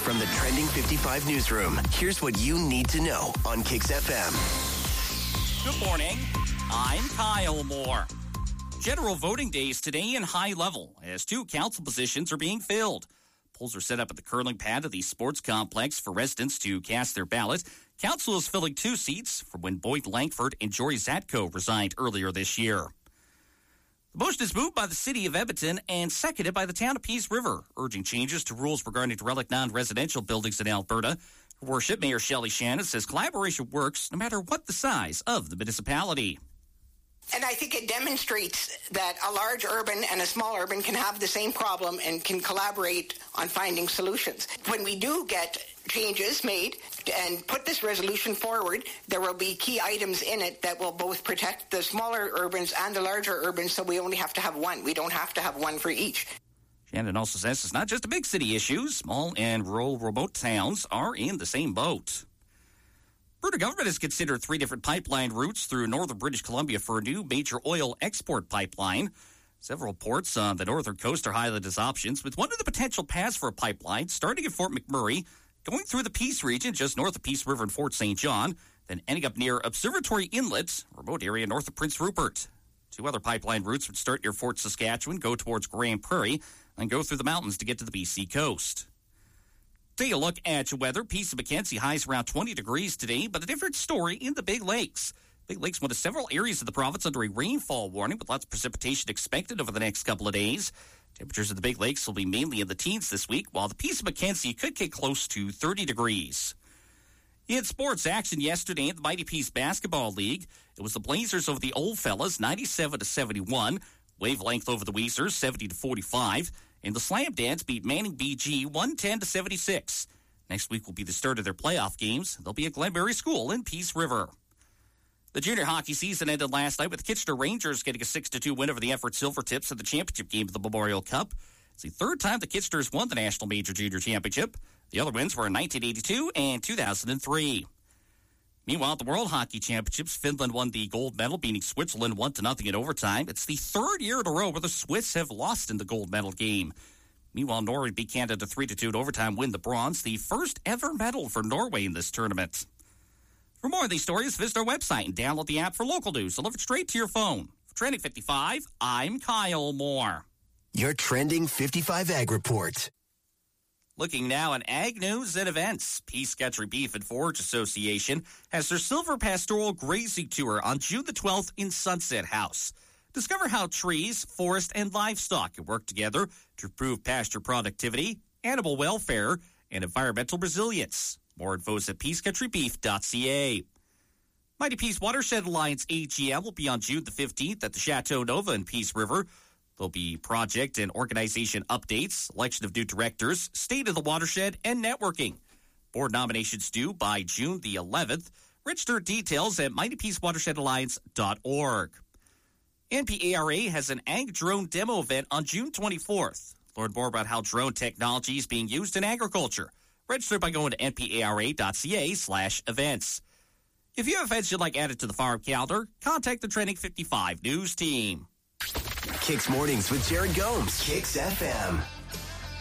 From the Trending 55 newsroom, here's what you need to know on Kicks FM. Good morning. I'm Kyle Moore. General voting days today in high level as 2 council positions are being filled. Polls are set up at the curling pad of the sports complex for residents to cast their ballot. Council is filling 2 seats from when Boyd Langford and Jory Zatko resigned earlier this year. The motion is moved by the city of Edmonton and seconded by the town of Peace River, urging changes to rules regarding derelict non-residential buildings in Alberta. Her Worship Mayor Shelley Shannon says collaboration works no matter what the size of the municipality. And I think it demonstrates that a large urban and a small urban can have the same problem and can collaborate on finding solutions. When we do get changes made and put this resolution forward, there will be key items in it that will both protect the smaller urbans and the larger urbans, so we only have to have one. We don't have to have one for each. Shannon also says it's not just a big city issue. Small and rural remote towns are in the same boat. Alberta government has considered 3 different pipeline routes through northern British Columbia for a new major oil export pipeline. Several ports on the northern coast are highlighted as options, with one of the potential paths for a pipeline starting at Fort McMurray, going through the Peace region just north of Peace River and Fort St. John, then ending up near Observatory Inlet, a remote area north of Prince Rupert. 2 other pipeline routes would start near Fort Saskatchewan, go towards Grand Prairie, and go through the mountains to get to the BC coast. Take a look at your weather. Peace and Mackenzie highs around 20 degrees today, but a different story in the Big Lakes. Big Lakes, one of several areas of the province under a rainfall warning, with lots of precipitation expected over the next couple of days. Temperatures in the Big Lakes will be mainly in the teens this week, while the Peace of Mackenzie could get close to 30 degrees. In sports action yesterday in the Mighty Peace Basketball League, it was the Blazers over the Old Fellas, 97-71. Wavelength over the Weezers, 70-45. And the Slam Dance beat Manning BG 110-76. Next week will be the start of their playoff games. They'll be at Glenberry School in Peace River. The junior hockey season ended last night with the Kitchener Rangers getting a 6-2 win over the Everett Silvertips in the championship game of the Memorial Cup. It's the 3rd time the Kitcheners won the National Major Junior Championship. The other wins were in 1982 and 2003. Meanwhile, at the World Hockey Championships, Finland won the gold medal, beating Switzerland 1-0 in overtime. It's the 3rd year in a row where the Swiss have lost in the gold medal game. Meanwhile, Norway beat Canada 3-2 in overtime, win the bronze, the first ever medal for Norway in this tournament. For more of these stories, visit our website and download the app for local news. Delivered straight to your phone. For Trending 55, I'm Kyle Moore. Your Trending 55 Ag Report. Looking now at ag news and events. Peace Country Beef and Forage Association has their Silver Pastoral Grazing Tour on June the 12th in Sunset House. Discover how trees, forest, and livestock can work together to improve pasture productivity, animal welfare, and environmental resilience. More info is at peacecountrybeef.ca. Mighty Peace Watershed Alliance AGM will be on June the 15th at the Chateau Nova in Peace River. There'll be project and organization updates, election of new directors, state of the watershed, and networking. Board nominations due by June the 11th. Register details at mightypeacewatershedalliance.org. NPARA has an ag drone demo event on June 24th. Learn more about how drone technology is being used in agriculture. Register by going to npara.ca/events. If you have events you'd like added to the farm calendar, contact the Trending 55 News team. Kicks Mornings with Jared Gomes. Kicks FM.